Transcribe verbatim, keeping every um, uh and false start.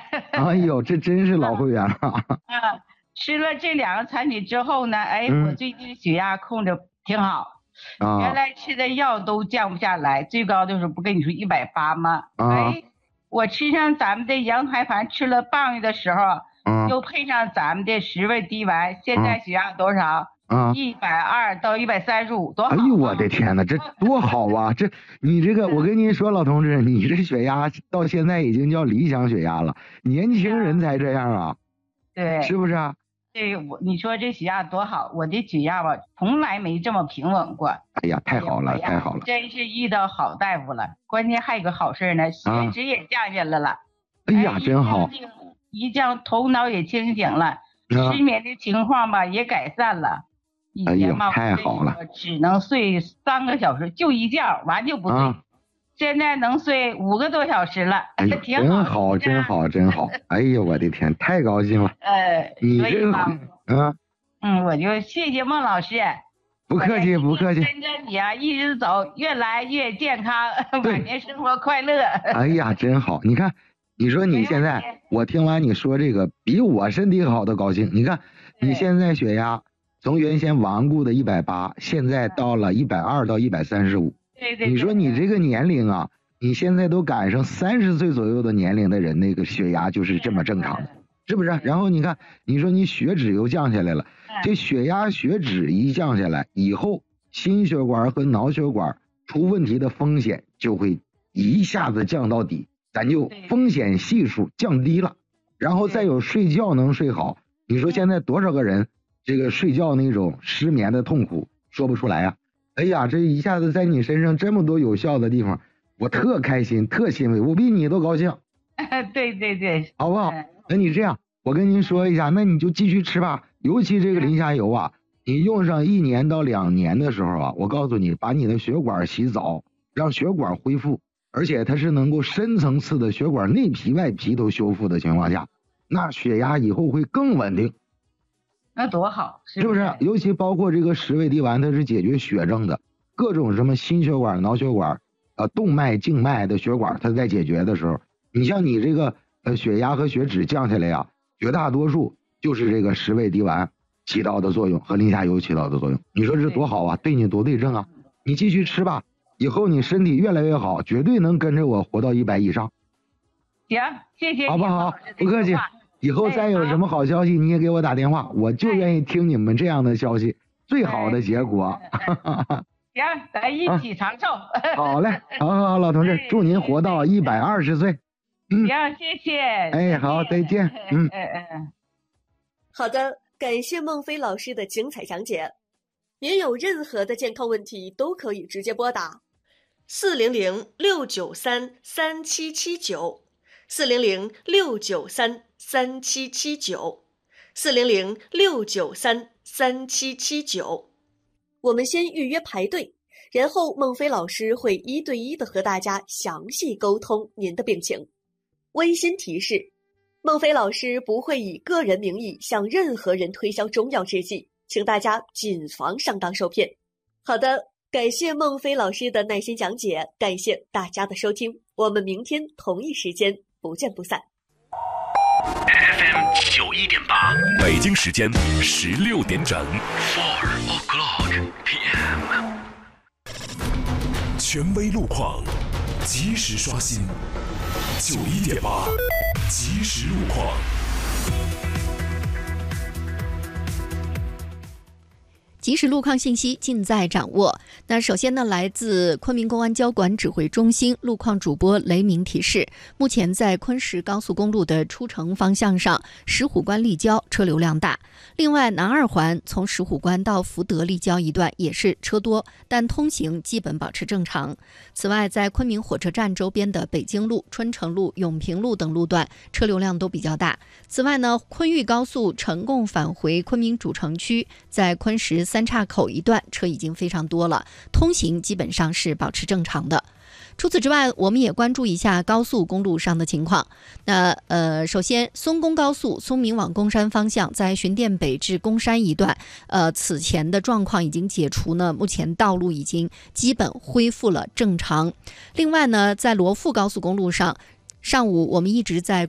哎呦，这真是老会员了。 啊，吃了这两个产品之后呢，哎， 嗯、 我最近血压控制挺好。 啊， 原来吃的药都降不下来，最高就是不跟你说一百八吗？ 啊、 哎，我吃上咱们的羊胎盘吃了半月的时候， 啊， 又配上咱们的十味滴丸，现在血压多少？ 啊， 一百二到一百三十五，多好、啊！ 哎呦，我的天哪，这多好啊！这你这个，我跟您说，老同志，你这血压到现在已经叫理想血压了，年轻人才这样啊， 对， 是不是啊？ 对，我你说这血压多好，我的血压吧，从来没这么平稳过。 哎呀，太好了，太好了！ 真是遇到好大夫了，关键还有个好事呢，血脂也降下来了。 哎呀，真好！ 一降头脑也清醒了，失眠的情况吧也改善了。以前嘛， 太好了， 只能睡三个小时，就一觉，完就不睡。现在能睡五个多小时了， 哎呦，真好，真好，真好！哎呦，我的天，太高兴了！ 呃， 你这个， 嗯嗯，我就谢谢孟老师。 不客气，不客气。 跟着你啊，一直走，越来越健康，晚年生活快乐。 哎呀，真好！你看，你说你现在，我听完你说这个，比我身体好的高兴。你看，你现在血压从原先顽固的一百八，现在到了一百二到一百三十五。 对对。 你说你这个年龄啊，你现在都赶上三十岁左右的年龄的人，那个血压就是这么正常的，是不是？然后你看，你说你血脂又降下来了，这血压血脂一降下来以后，心血管和脑血管出问题的风险就会一下子降到底，咱就风险系数降低了。然后再有睡觉能睡好，你说现在多少个人这个睡觉那种失眠的痛苦说不出来啊！哎呀，这一下子在你身上这么多有效的地方，我特开心，特欣慰，我比你都高兴。 对对对， 好不好？那你这样，我跟您说一下，那你就继续吃吧。尤其这个磷虾油啊，你用上一年到两年的时候啊，我告诉你，把你的血管洗澡，让血管恢复，而且它是能够深层次的血管内皮外皮都修复的情况下，那血压以后会更稳定。 那多好， 是不是？尤其包括这个十味滴丸，它是解决血症的，各种什么心血管、脑血管、呃动脉、静脉的血管，它在解决的时候，你像你这个呃血压和血脂降下来呀，绝大多数就是这个十味滴丸起到的作用和磷虾油起到的作用。你说这多好啊，对你多对症啊！你继续吃吧，以后你身体越来越好，绝对能跟着我活到一百以上。 行，谢谢你， 好不好？不客气。以后再有什么好消息，你也给我打电话，我就愿意听你们这样的消息，最好的结果。 行，咱一起长寿。 好嘞，好好好，老同志，祝您活到一百二十岁。 嗯，行，谢谢。 哎，好，再见。嗯嗯嗯。好的，感谢孟非老师的精彩讲解。您有任何的健康问题，都可以直接拨打四零零六九三三七七九。四零零六九三三七七九，四零零六九三三七七九。我们先预约排队，然后孟非老师会一对一的和大家详细沟通您的病情。温馨提示：孟非老师不会以个人名义向任何人推销中药制剂，请大家谨防上当受骗。好的，感谢孟非老师的耐心讲解，感谢大家的收听，我们明天同一时间不见不散。 F M 九一点八，北京时间十六点整。Four o'clock P M。权威路况，及时刷新。九一点八，及时路况。 即时路况信息尽在掌握。那首先呢，来自昆明公安交管指挥中心路况主播雷鸣提示，目前在昆石高速公路的出城方向上，石虎关立交车流量大。另外，南二环从石虎关到福德立交一段也是车多，但通行基本保持正常。此外，在昆明火车站周边的北京路、春城路、永平路等路段车流量都比较大。此外呢，昆豫高速成贡返回昆明主城区，在昆石三岔口一段车已经非常多了，通行基本上是保持正常的。除此之外，我们也关注一下高速公路上的情况。那呃，首先松公高速松明往公山方向，在巡店北至公山一段，呃，此前的状况已经解除呢，目前道路已经基本恢复了正常。另外呢，在罗富高速公路上，上午我们一直在